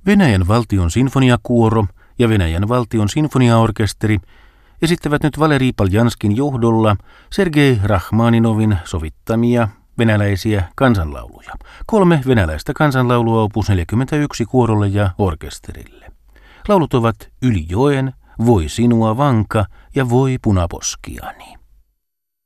Venäjän valtion sinfoniakuoro ja Venäjän valtion sinfoniaorkesteri esittävät nyt Valeri Poljanskin johdolla Sergei Rachmaninovin sovittamia venäläisiä kansanlauluja. 3 venäläistä kansanlaulua opus 41 kuorolle ja orkesterille. Laulut ovat Yli joen, Voi sinua vanka ja Voi punaposkiani.